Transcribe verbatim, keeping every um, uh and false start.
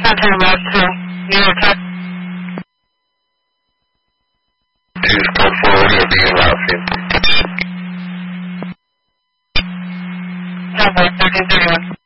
Center West to New York Tech. Choose code forward, you'll be allowed to. Center thirteen thirty-one.